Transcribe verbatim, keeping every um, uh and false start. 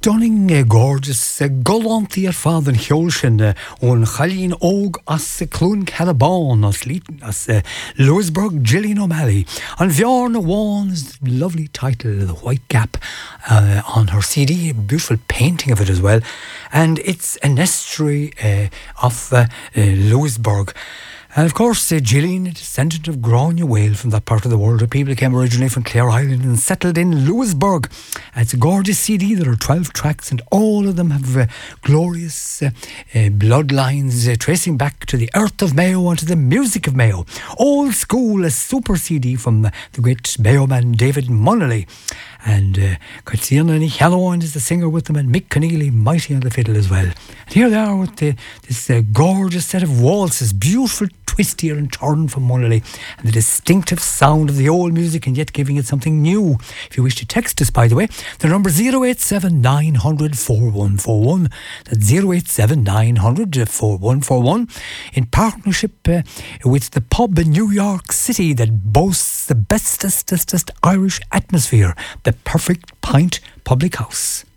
stunning, uh, gorgeous, uh, galantí ar fad an cheol sin uh, ón chalín óg as uh, Clún Calabán as, as uh, Lewisburg, Gillian O'Malley. And Bjorn Wan is the lovely title, The White Gap, uh, on her C D, a beautiful painting of it as well. And it's an estuary uh, of uh, uh, Lewisburg. And of course, uh, Gillian, a descendant of Grania Whale from that part of the world, where people came originally from Clare Island and settled in Lewisburg. And it's a gorgeous C D. There are twelve tracks, and all of them have uh, glorious uh, uh, bloodlines uh, tracing back to the earth of Mayo and to the music of Mayo. Old school, a super C D from the, the great Mayo man David Munnelly. And uh, Catriona Halloran is the singer with them, and Mick Keneally, mighty on the fiddle as well. And here they are with the, this uh, gorgeous set of waltzes, beautiful twist here and turn from Munnelly, and the distinctive sound of the old music, and yet giving it something new. If you wish to text us, by the way, the number zero eight seven nine hundred four one four one. That's zero eight seven nine hundred four one four one, in partnership uh, with the pub in New York City that boasts the bestest Irish atmosphere, the Perfect Pint Public House.